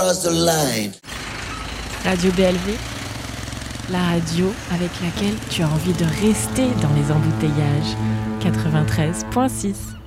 cross the line. Radio BLV, la radio avec laquelle tu as envie de rester dans les embouteillages. 93.6.